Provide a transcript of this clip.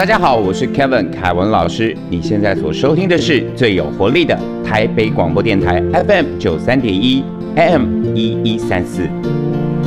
大家好，我是 Kevin 凯文老师。你现在所收听的是最有活力的台北广播电台 FM 93.1 AM 1134，